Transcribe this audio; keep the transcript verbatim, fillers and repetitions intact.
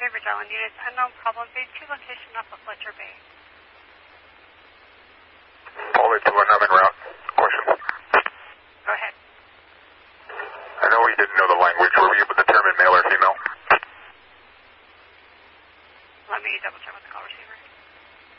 Rhode Island units, unknown problem, phase two location off of Fletcher Bay.